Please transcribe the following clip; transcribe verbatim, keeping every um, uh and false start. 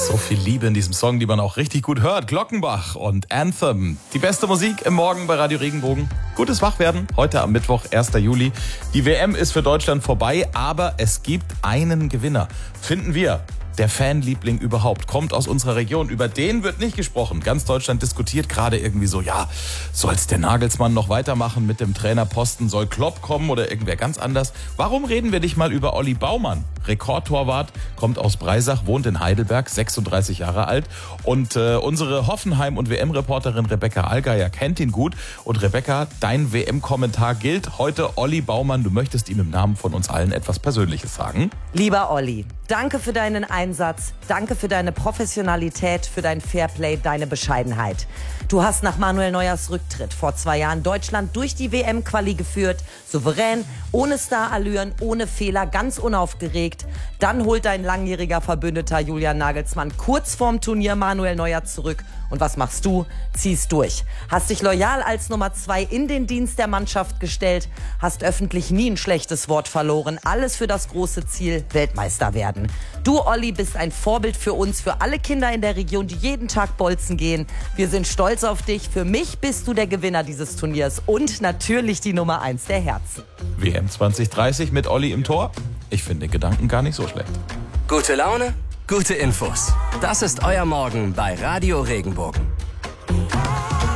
So viel Liebe in diesem Song, die man auch richtig gut hört. Glockenbach und Anthem. Die beste Musik im Morgen bei Radio Regenbogen. Gutes Wachwerden, heute am Mittwoch, erster Juli. Die W M ist für Deutschland vorbei, aber es gibt einen Gewinner. Finden wir. Der Fanliebling überhaupt kommt aus unserer Region. Über den wird nicht gesprochen. Ganz Deutschland diskutiert gerade irgendwie so, ja, soll's der Nagelsmann noch weitermachen mit dem Trainerposten? Soll Klopp kommen oder irgendwer ganz anders? Warum reden wir nicht mal über Olli Baumann? Rekordtorwart, kommt aus Breisach, wohnt in Heidelberg, sechsunddreißig Jahre alt. Und äh, unsere Hoffenheim- und W M-Reporterin Rebecca Allgeier kennt ihn gut. Und Rebecca, dein W M-Kommentar gilt heute. Olli Baumann, du möchtest ihm im Namen von uns allen etwas Persönliches sagen. Lieber Olli, danke für deinen Einsatz, danke für deine Professionalität, für dein Fairplay, deine Bescheidenheit. Du hast nach Manuel Neuers Rücktritt vor zwei Jahren Deutschland durch die W M-Quali geführt, souverän, ohne Starallüren, ohne Fehler, ganz unaufgeregt. Dann holt dein langjähriger Verbündeter Julian Nagelsmann kurz vorm Turnier Manuel Neuer zurück. Und was machst du? Ziehst durch. Hast dich loyal als Nummer zwei in den Dienst der Mannschaft gestellt, hast öffentlich nie ein schlechtes Wort verloren. Alles für das große Ziel, Weltmeister werden. Du, Olli, bist ein Vorbild für uns, für alle Kinder in der Region, die jeden Tag bolzen gehen. Wir sind stolz auf dich. Für mich bist du der Gewinner dieses Turniers und natürlich die Nummer eins der Herzen. W M zwanzig dreißig mit Olli im Tor? Ich finde den Gedanken gar nicht so schlecht. Gute Laune, gute Infos. Das ist euer Morgen bei Radio Regenbogen.